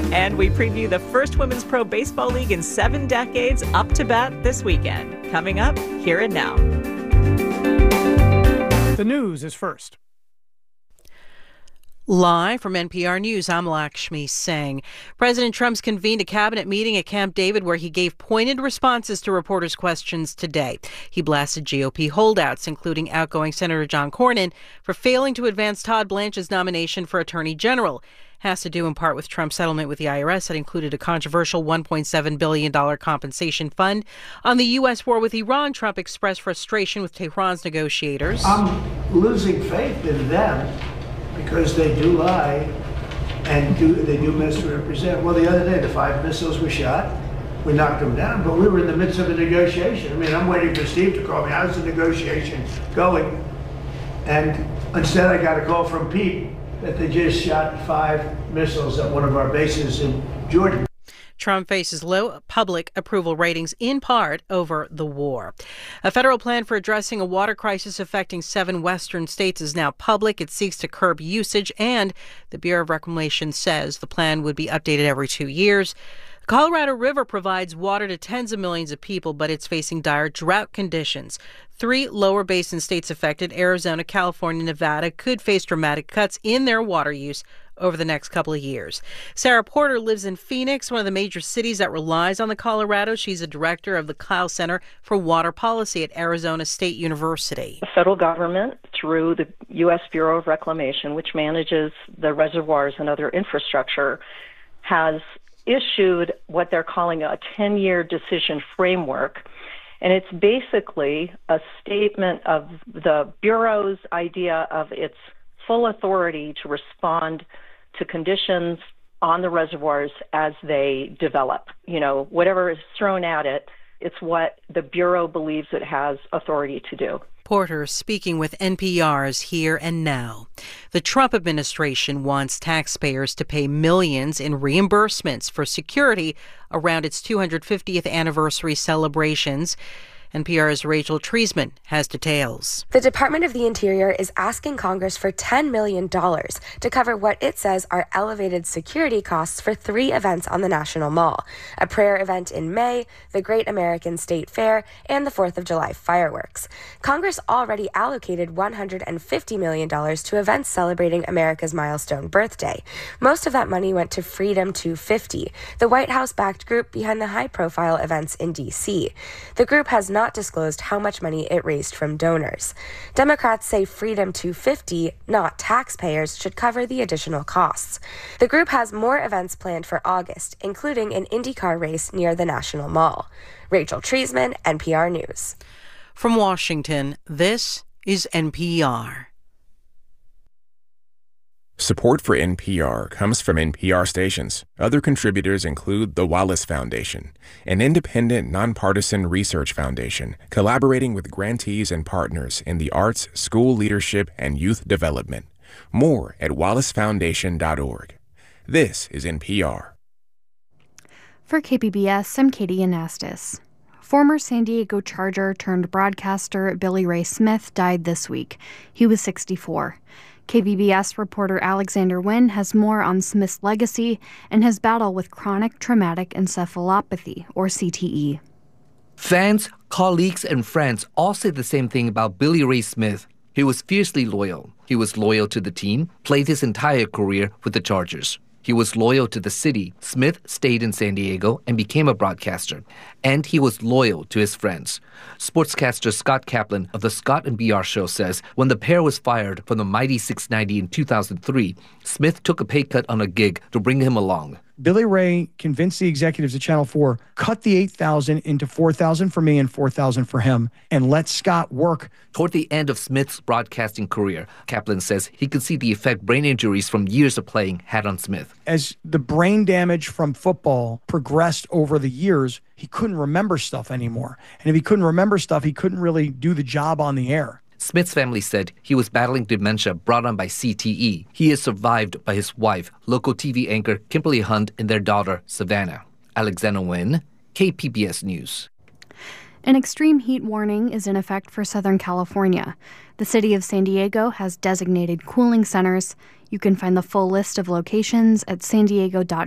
And we preview the first Women's Pro Baseball League in 7 decades up to bat this weekend. Coming up, Here and Now. The news is first. Live from NPR News, I'm Lakshmi Singh. President Trump's convened a cabinet meeting at Camp David where he gave pointed responses to reporters' questions today. He blasted GOP holdouts, including outgoing Senator John Cornyn, for failing to advance Todd Blanche's nomination for Attorney General. Has to do in part with Trump's settlement with the IRS that included a controversial $1.7 billion compensation fund. On the U.S. war with Iran, Trump expressed frustration with Tehran's negotiators. I'm losing faith in them because they do lie and they do misrepresent. Well, the other day, the 5 missiles were shot. We knocked them down, but we were in the midst of a negotiation. I mean, I'm waiting for Steve to call me. How's the negotiation going? And instead, I got a call from Pete that they just shot 5 missiles at one of our bases in Jordan. Trump faces low public approval ratings in part over the war. A federal plan for addressing a water crisis affecting 7 western states is now public. It seeks to curb usage, and the Bureau of Reclamation says the plan would be updated every 2 years. The Colorado River provides water to tens of millions of people, but it's facing dire drought conditions. 3 lower basin states affected, Arizona, California, Nevada, could face dramatic cuts in their water use over the next couple of years. Sarah Porter lives in Phoenix, one of the major cities that relies on the Colorado. She's a director of the Kyle Center for Water Policy at Arizona State University. The federal government, through the U.S. Bureau of Reclamation, which manages the reservoirs and other infrastructure, has issued what they're calling a 10-year decision framework. And it's basically a statement of the Bureau's idea of its full authority to respond to conditions on the reservoirs as they develop. You know, whatever is thrown at it, it's what the Bureau believes it has authority to do. Porter speaking with NPR's Here and Now. The Trump administration wants taxpayers to pay millions in reimbursements for security around its 250th anniversary celebrations. NPR's Rachel Treisman has details. The Department of the Interior is asking Congress for $10 million to cover what it says are elevated security costs for 3 events on the National Mall: a prayer event in May, the Great American State Fair, and the 4th of July fireworks. Congress already allocated $150 million to events celebrating America's milestone birthday. Most of that money went to Freedom 250, the White House-backed group behind the high-profile events in D.C. The group has not disclosed how much money it raised from donors. Democrats say Freedom 250, not taxpayers, should cover the additional costs. The group has more events planned for August, including an IndyCar race near the National Mall. Rachel Treisman, NPR News. From Washington, this is NPR. Support for NPR comes from NPR stations. Other contributors include the Wallace Foundation, an independent, nonpartisan research foundation collaborating with grantees and partners in the arts, school leadership, and youth development. More at wallacefoundation.org. This is NPR. For KPBS, I'm Katie Anastas. Former San Diego Charger turned broadcaster Billy Ray Smith died this week. He was 64. KPBS reporter Alexander Nguyen has more on Smith's legacy and his battle with chronic traumatic encephalopathy, or CTE. Fans, colleagues, and friends all say the same thing about Billy Ray Smith. He was fiercely loyal. He was loyal to the team, played his entire career with the Chargers. He was loyal to the city. Smith stayed in San Diego and became a broadcaster. And he was loyal to his friends. Sportscaster Scott Kaplan of the Scott and BR Show says when the pair was fired from the mighty 690 in 2003, Smith took a pay cut on a gig to bring him along. Billy Ray convinced the executives at Channel 4, cut the $8,000 into $4,000 for me and $4,000 for him, and let Scott work. Toward the end of Smith's broadcasting career, Kaplan says he could see the effect brain injuries from years of playing had on Smith. As the brain damage from football progressed over the years, he couldn't remember stuff anymore. And if he couldn't remember stuff, he couldn't really do the job on the air. Smith's family said he was battling dementia brought on by CTE. He is survived by his wife, local TV anchor Kimberly Hunt, and their daughter, Savannah. Alexander Nguyen, KPBS News. An extreme heat warning is in effect for Southern California. The city of San Diego has designated cooling centers. You can find the full list of locations at sandiego.gov.